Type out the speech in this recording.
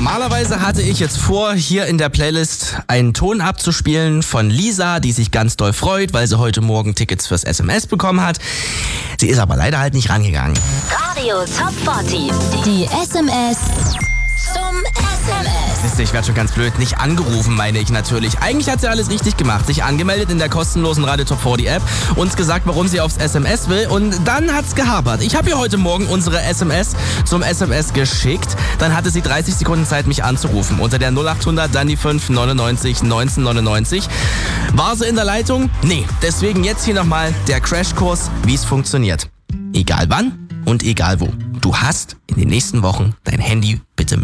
Normalerweise hatte ich jetzt vor, hier in der Playlist einen Ton abzuspielen von Lisa, die sich ganz doll freut, weil sie heute Morgen Tickets fürs SMS bekommen hat. Sie ist aber leider halt nicht rangegangen. Radio Top 40. Die SMS zum SMS. Siehst du, ich werde schon ganz blöd. Nicht angerufen, meine ich natürlich. Eigentlich hat sie alles richtig gemacht. Sich angemeldet in der kostenlosen Radio Top 40 App, uns gesagt, warum sie aufs SMS will, und dann hat's gehabert. Ich habe ihr heute Morgen unsere SMS zum SMS geschickt. Dann hatte sie 30 Sekunden Zeit, mich anzurufen. Unter der 0800 dann die 5 99 19 99. War sie in der Leitung? Nee. Deswegen jetzt hier nochmal der Crashkurs, wie es funktioniert. Egal wann und egal wo. Du hast in den nächsten Wochen dein Handy bitte mit.